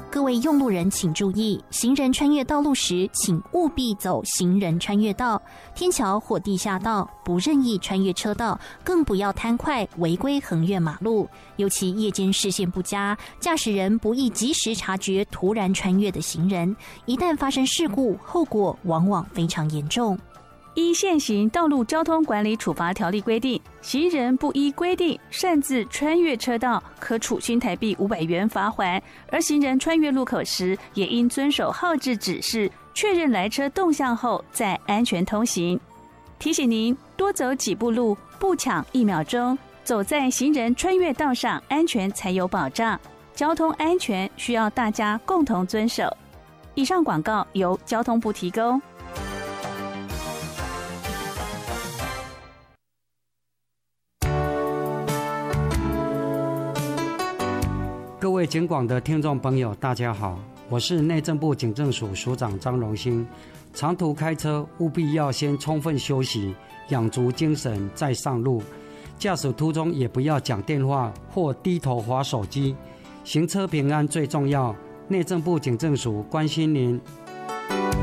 各位用路人请注意，行人穿越道路时，请务必走行人穿越道、天桥或地下道，不任意穿越车道，更不要贪快违规横越马路。尤其夜间视线不佳，驾驶人不易及时察觉突然穿越的行人，一旦发生事故，后果往往非常严重。 依现行道路交通管理处罚条例规定，行人不依规定擅自穿越车道，可处新台币500元罚锾；而行人穿越路口时，也应遵守号志指示，确认来车动向后再安全通行。提醒您多走几步路，不抢1秒钟，走在行人穿越道上，安全才有保障。交通安全需要大家共同遵守。以上广告由交通部提供。 各位警广的听众朋友大家好，我是内政部警政署署长张荣兴。长途开车务必要先充分休息，养足精神再上路。驾驶途中也不要讲电话或低头滑手机。行车平安最重要，内政部警政署关心您。